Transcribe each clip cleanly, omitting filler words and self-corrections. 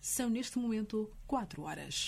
São neste momento 4 horas.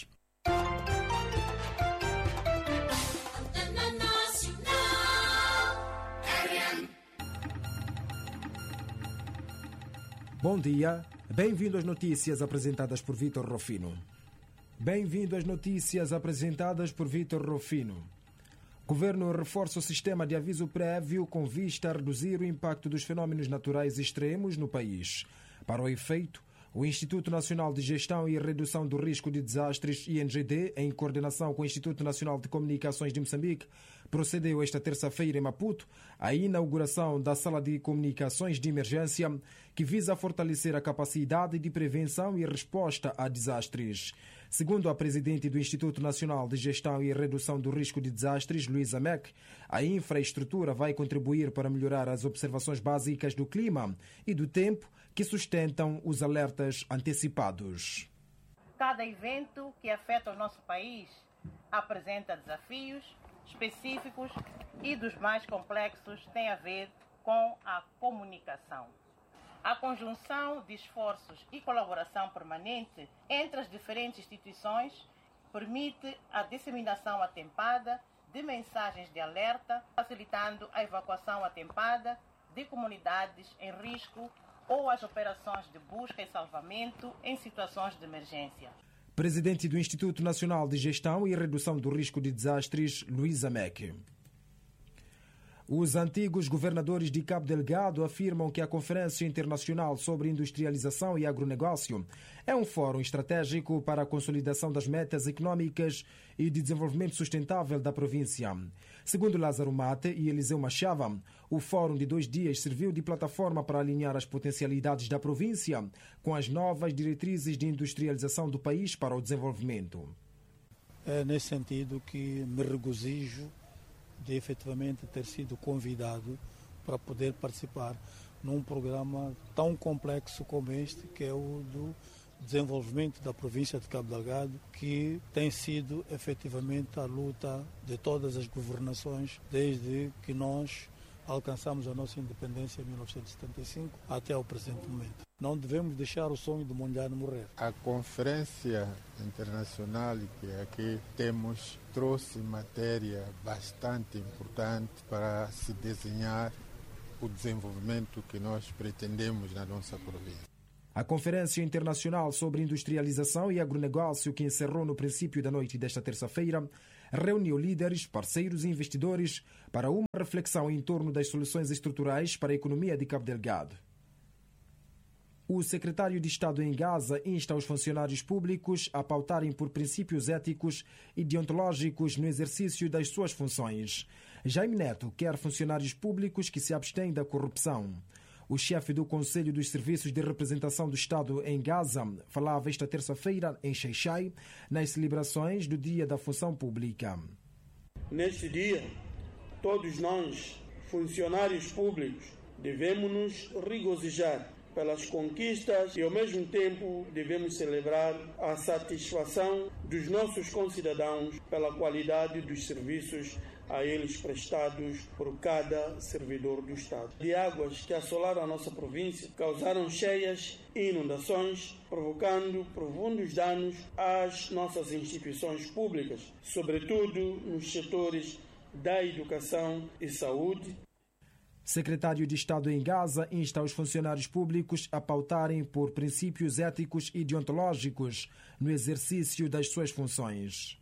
Bom dia, bem-vindo às notícias apresentadas por Vítor Rufino. Bem-vindo às notícias apresentadas por Vítor Rufino. Governo reforça o sistema de aviso prévio com vista a reduzir o impacto dos fenómenos naturais extremos no país. Para o efeito, o Instituto Nacional de Gestão e Redução do Risco de Desastres, INGD, em coordenação com o Instituto Nacional de Comunicações de Moçambique, procedeu esta terça-feira em Maputo à inauguração da Sala de Comunicações de Emergência, que visa fortalecer a capacidade de prevenção e resposta a desastres. Segundo a presidente do Instituto Nacional de Gestão e Redução do Risco de Desastres, Luísa Meck, a infraestrutura vai contribuir para melhorar as observações básicas do clima e do tempo que sustentam os alertas antecipados. Cada evento que afeta o nosso país apresenta desafios específicos e dos mais complexos tem a ver com a comunicação. A conjunção de esforços e colaboração permanente entre as diferentes instituições permite a disseminação atempada de mensagens de alerta, facilitando a evacuação atempada de comunidades em risco ou as operações de busca e salvamento em situações de emergência. Presidente do Instituto Nacional de Gestão e Redução do Risco de Desastres, Luísa Meck. Os antigos governadores de Cabo Delgado afirmam que a Conferência Internacional sobre Industrialização e Agronegócio é um fórum estratégico para a consolidação das metas econômicas e de desenvolvimento sustentável da província. Segundo Lázaro Mate e Eliseu Machava, o fórum de 2 dias serviu de plataforma para alinhar as potencialidades da província com as novas diretrizes de industrialização do país para o desenvolvimento. É nesse sentido que me regozijo de efetivamente ter sido convidado para poder participar num programa tão complexo como este, que é o do desenvolvimento da província de Cabo Delgado, que tem sido efetivamente a luta de todas as governações desde que nós alcançamos a nossa independência em 1975 até o presente momento. Não devemos deixar o sonho do Mondlane morrer. A conferência internacional que aqui temos trouxe matéria bastante importante para se desenhar o desenvolvimento que nós pretendemos na nossa província. A Conferência Internacional sobre Industrialização e Agronegócio, que encerrou no princípio da noite desta terça-feira, reuniu líderes, parceiros e investidores para uma reflexão em torno das soluções estruturais para a economia de Cabo Delgado. O secretário de Estado em Gaza insta os funcionários públicos a pautarem por princípios éticos e deontológicos no exercício das suas funções. Jaime Neto quer funcionários públicos que se abstêm da corrupção. O chefe do Conselho dos Serviços de Representação do Estado em Gaza falava esta terça-feira em Xai-Xai, nas celebrações do Dia da Função Pública. Neste dia, todos nós, funcionários públicos, devemos nos regozijar pelas conquistas e, ao mesmo tempo, devemos celebrar a satisfação dos nossos concidadãos pela qualidade dos serviços a eles prestados por cada servidor do Estado. De águas que assolaram a nossa província causaram cheias e inundações, provocando profundos danos às nossas instituições públicas, sobretudo nos setores da educação e saúde. Secretário de Estado em Gaza insta os funcionários públicos a pautarem por princípios éticos e deontológicos no exercício das suas funções.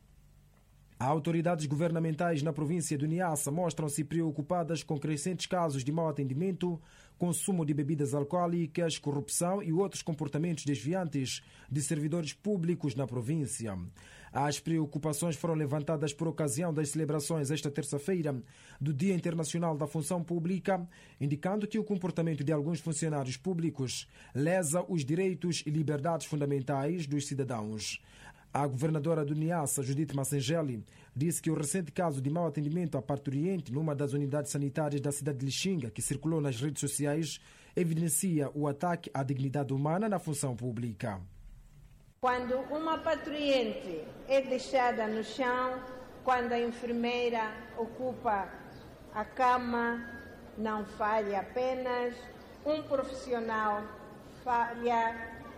Autoridades governamentais na província do Niassa mostram-se preocupadas com crescentes casos de mau atendimento, consumo de bebidas alcoólicas, corrupção e outros comportamentos desviantes de servidores públicos na província. As preocupações foram levantadas por ocasião das celebrações esta terça-feira do Dia Internacional da Função Pública, indicando que o comportamento de alguns funcionários públicos lesa os direitos e liberdades fundamentais dos cidadãos. A governadora do Niassa, Judite Massengeli, disse que o recente caso de mau atendimento à parturiente numa das unidades sanitárias da cidade de Lixinga, que circulou nas redes sociais, evidencia o ataque à dignidade humana na função pública. Quando uma parturiente é deixada no chão, quando a enfermeira ocupa a cama, não falha apenas um profissional, falha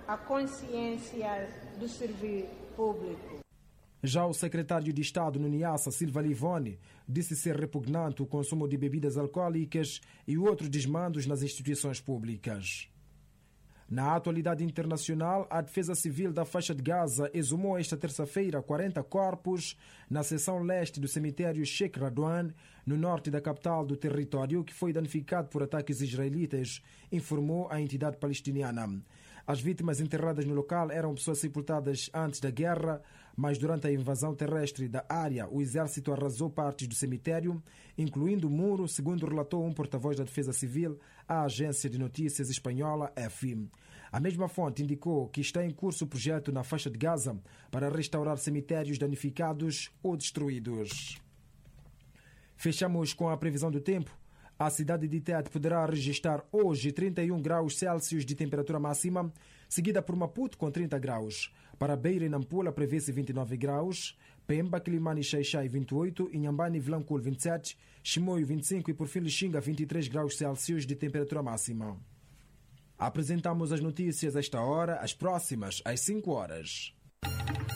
a consciência do serviço público. Já o secretário de Estado no Niassa, Silva Livoni, disse ser repugnante o consumo de bebidas alcoólicas e outros desmandos nas instituições públicas. Na atualidade internacional, a Defesa Civil da Faixa de Gaza exumou esta terça-feira 40 corpos na seção leste do cemitério Sheikh Radwan, no norte da capital do território, que foi danificado por ataques israelitas, informou a entidade palestiniana. As vítimas enterradas no local eram pessoas sepultadas antes da guerra, mas durante a invasão terrestre da área, o exército arrasou partes do cemitério, incluindo o muro, segundo relatou um porta-voz da Defesa Civil à agência de notícias espanhola EFI. A mesma fonte indicou que está em curso o projeto na faixa de Gaza para restaurar cemitérios danificados ou destruídos. Fechamos com a previsão do tempo. A cidade de Tete poderá registrar hoje 31 graus Celsius de temperatura máxima, seguida por Maputo com 30 graus. Para Beira e Nampula prevê-se 29 graus, Pemba, Quilimane e Xai-Xai 28, Inhambane e Vilanculo 27, Chimoio 25 e por fim Lixinga 23 graus Celsius de temperatura máxima. Apresentamos as notícias a esta hora, as próximas às 5 horas.